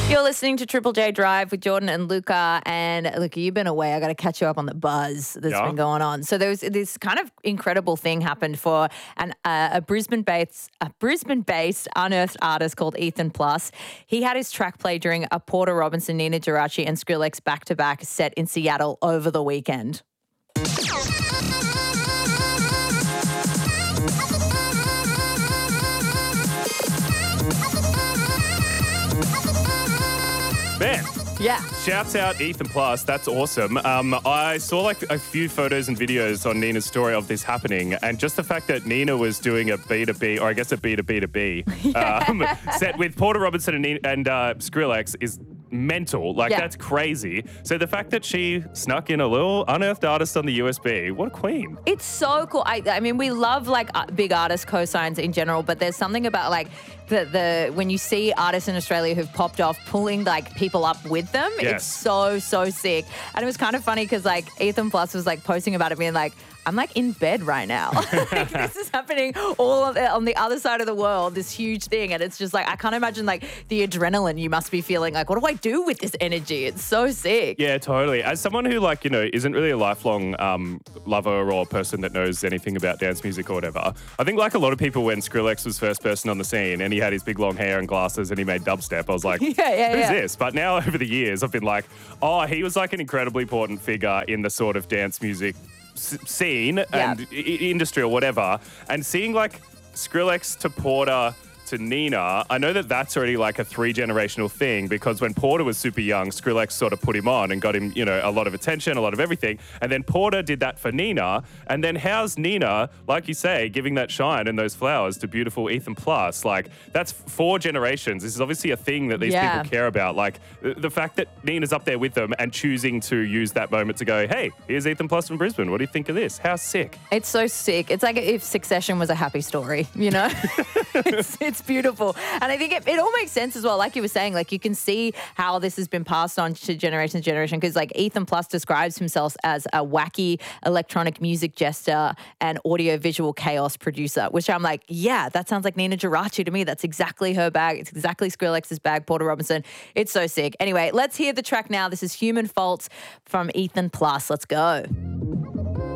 You're listening to Triple J Drive with Jordan and Luca. And Luca, you've been away. I got to catch you up on the buzz that's been going on. So there was this kind of incredible thing happened for a Brisbane-based unearthed artist called Ethan Plus. He had his track play during a Porter Robinson, Nina Geraci, and Skrillex back-to-back set in Seattle over the weekend. Man. Yeah. Shouts out Ethan Plus. That's awesome. I saw like a few photos and videos on Nina's story of this happening, and just the fact that Nina was doing a B2B, or I guess a B2B2B set with Porter Robinson and Skrillex is mental. That's crazy. So the fact that she snuck in a little unearthed artist on the USB, what a queen. It's so cool. I mean, we love like big artist cosigns in general, but there's something about like the when you see artists in Australia who've popped off pulling like people up with them, yes. It's so sick. And it was kind of funny because like Ethan Plus was like posting about it being like, I'm like in bed right now. Like, this is happening on the other side of the world, this huge thing. And it's just like, I can't imagine like the adrenaline you must be feeling. Like, what do I do with this energy? It's so sick. Yeah, totally. As someone who isn't really a lifelong lover or person that knows anything about dance music or whatever, I think like a lot of people when Skrillex was first person on the scene and he had his big long hair and glasses and he made dubstep, I was like, who's this? But now over the years, I've been like, oh, he was like an incredibly important figure in the sort of dance music scene and industry or whatever, and seeing like Skrillex to Porter to Nina, I know that that's already like a 3-generational thing because when Porter was super young, Skrillex sort of put him on and got him, a lot of attention, a lot of everything. And then Porter did that for Nina. And then how's Nina, like you say, giving that shine and those flowers to beautiful Ethan Plus? Like, that's 4 generations. This is obviously a thing that these people care about. Like, the fact that Nina's up there with them and choosing to use that moment to go, hey, here's Ethan Plus from Brisbane. What do you think of this? How sick? It's so sick. It's like if Succession was a happy story, It's beautiful. And I think it all makes sense as well. Like you were saying, like you can see how this has been passed on to generation to generation because like Ethan Plus describes himself as a wacky electronic music jester and audio-visual chaos producer, which I'm like, yeah, that sounds like Nina Geraci to me. That's exactly her bag. It's exactly Skrillex's bag, Porter Robinson. It's so sick. Anyway, let's hear the track now. This is Human Fault from Ethan Plus. Let's go.